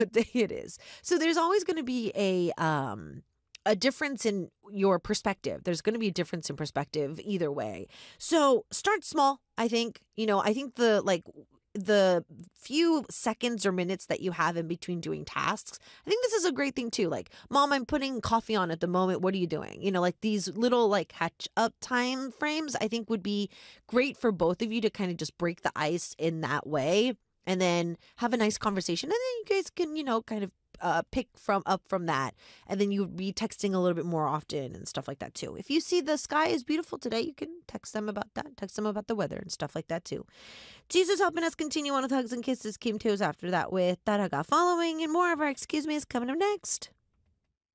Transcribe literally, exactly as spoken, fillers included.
what day it is. So there's always going to be a um a difference in your perspective. There's going to be a difference in perspective either way. So start small, I think. You know, I think the like the few seconds or minutes that you have in between doing tasks, I think this is a great thing too. Like, mom, I'm putting coffee on at the moment. What are you doing? You know, like these little like catch up time frames, I think would be great for both of you to kind of just break the ice in that way and then have a nice conversation. And then you guys can, you know, kind of uh, pick from up from that. And then you would be texting a little bit more often and stuff like that too. If you see the sky is beautiful today, you can text them about that. Text them about the weather and stuff like that too. Jesus helping us continue on with hugs and kisses. Kim Toes after that with Taraga following, and more of our excuse me is coming up next.